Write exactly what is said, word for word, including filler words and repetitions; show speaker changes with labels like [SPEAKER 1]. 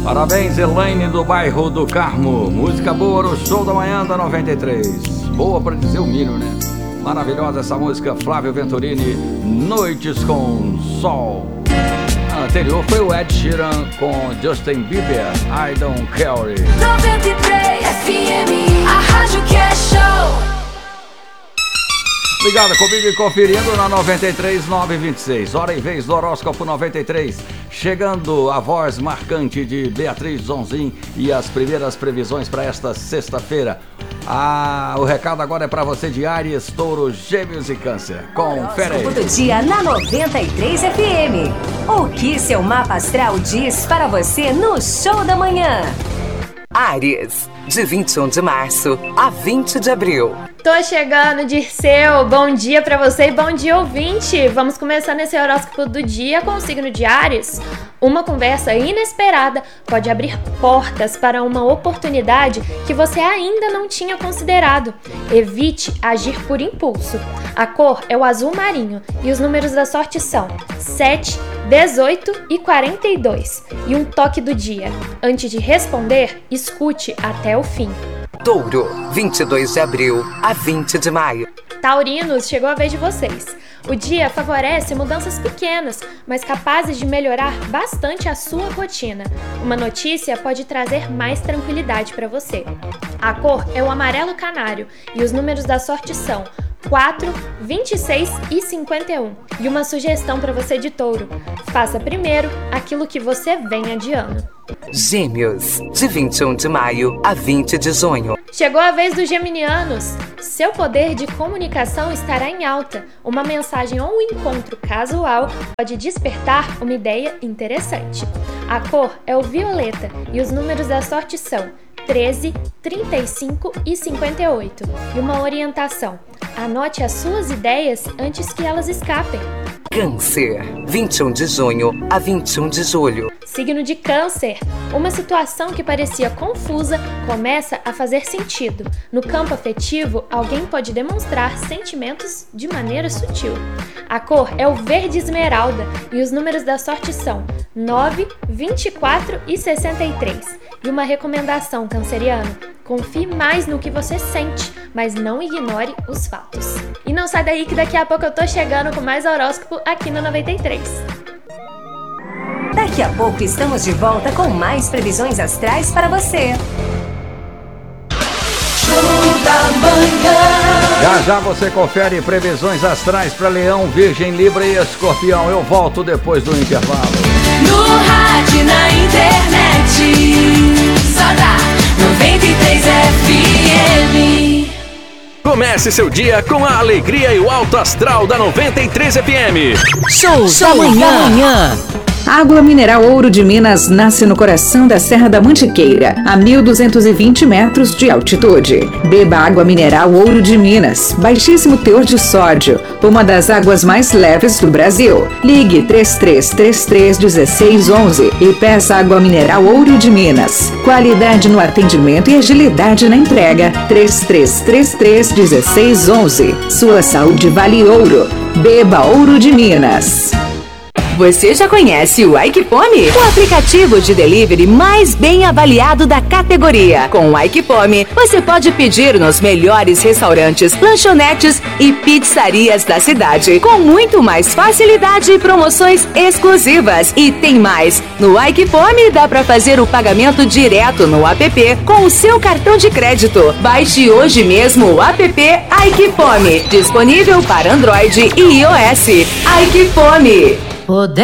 [SPEAKER 1] Parabéns, Elaine do bairro do Carmo. Música boa no show da manhã da noventa e três. Boa pra dizer o mínimo, né? Maravilhosa essa música, Flávio Venturini, Noites com Sol. A anterior foi o Ed Sheeran com Justin Bieber, I Don't Care.
[SPEAKER 2] noventa e três F M, a rádio que é show.
[SPEAKER 1] Ligado comigo e conferindo na noventa e três, nove e vinte e seis. Hora e vez do horóscopo noventa e três. Chegando a voz marcante de Beatriz Zonzin e as primeiras previsões para esta sexta-feira. Ah, o recado agora é para você de Áries, Touro, Gêmeos e Câncer. Confere aí.
[SPEAKER 3] Todo dia na noventa e três F M. O que seu mapa astral diz para você no show da manhã?
[SPEAKER 4] Áries, de vinte e um de março a vinte de abril.
[SPEAKER 5] Tô chegando, Dirceu. Bom dia pra você e bom dia, ouvinte. Vamos começar nesse horóscopo do dia com o signo de Áries. Uma conversa inesperada pode abrir portas para uma oportunidade que você ainda não tinha considerado. Evite agir por impulso. A cor é o azul marinho e os números da sorte são sete, dezoito e quarenta e dois. E um toque do dia. Antes de responder, escute até o fim.
[SPEAKER 4] Touro, vinte e dois de abril a vinte de maio.
[SPEAKER 5] Taurinos, chegou a vez de vocês. O dia favorece mudanças pequenas, mas capazes de melhorar bastante a sua rotina. Uma notícia pode trazer mais tranquilidade para você. A cor é o amarelo canário e os números da sorte são quatro, vinte e seis e cinquenta e um. E uma sugestão para você de touro: faça primeiro aquilo que você vem adiando.
[SPEAKER 4] Gêmeos, de vinte e um de maio a vinte de junho.
[SPEAKER 5] Chegou a vez dos geminianos. Seu poder de comunicação estará em alta. Uma mensagem ou um encontro casual pode despertar uma ideia interessante. A cor é o violeta e os números da sorte são treze, trinta e cinco e cinquenta e oito. E uma orientação: anote as suas ideias antes que elas escapem.
[SPEAKER 4] Câncer, vinte e um de junho a vinte e um de julho.
[SPEAKER 5] Signo de Câncer. Uma situação que parecia confusa começa a fazer sentido. No campo afetivo, alguém pode demonstrar sentimentos de maneira sutil. A cor é o verde esmeralda e os números da sorte são nove, vinte e quatro e sessenta e três. E uma recomendação, canceriano: confie mais no que você sente, mas não ignore os fatos. E não sai daí que daqui a pouco eu tô chegando com mais horóscopo aqui no noventa e três.
[SPEAKER 3] Daqui a pouco estamos de volta com mais previsões astrais para você.
[SPEAKER 2] Show da manhã.
[SPEAKER 1] Já já você confere previsões astrais para Leão, Virgem, Libra e Escorpião. Eu volto depois do intervalo.
[SPEAKER 2] No rádio, na internet, só dá noventa e três F M.
[SPEAKER 6] Comece seu dia com a alegria e o alto astral da noventa e três F M.
[SPEAKER 3] Show, Show da manhã. Da manhã.
[SPEAKER 7] Água mineral Ouro de Minas nasce no coração da Serra da Mantiqueira, a mil duzentos e vinte metros de altitude. Beba água mineral Ouro de Minas, baixíssimo teor de sódio, uma das águas mais leves do Brasil. Ligue três três três três, um seis um um e peça água mineral Ouro de Minas. Qualidade no atendimento e agilidade na entrega. três três três três, um seis um um. Sua saúde vale ouro. Beba Ouro de Minas.
[SPEAKER 3] Você já conhece o Aikipome? O aplicativo de delivery mais bem avaliado da categoria. Com o Aikipome, você pode pedir nos melhores restaurantes, lanchonetes e pizzarias da cidade, com muito mais facilidade e promoções exclusivas. E tem mais! No Aikipome dá para fazer o pagamento direto no app com o seu cartão de crédito. Baixe hoje mesmo o app Aikipome, disponível para Android e iOS. Aikipome.